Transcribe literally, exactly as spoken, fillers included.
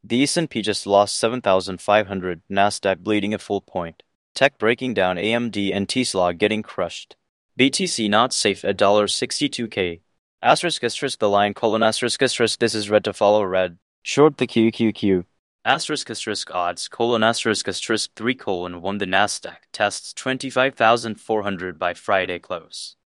The S and P just lost seven thousand five hundred, Nasdaq bleeding a full point. Tech breaking down, A M D and Tesla getting crushed. B T C not safe at sixty-two K. Asterisk asterisk the line colon asterisk asterisk this is red to follow red. Short the Q Q Q. Asterisk asterisk odds colon asterisk asterisk three colon one the Nasdaq tests twenty-five thousand four hundred by Friday close.